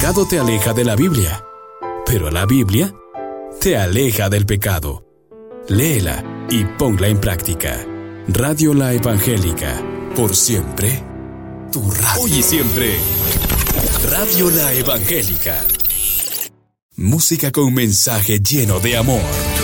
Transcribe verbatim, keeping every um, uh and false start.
pecado te aleja de la Biblia, pero la Biblia te aleja del pecado. Léela y ponla en práctica. Radio La Evangélica, por siempre, tu radio. Hoy y siempre, Radio La Evangélica. Música con mensaje lleno de amor.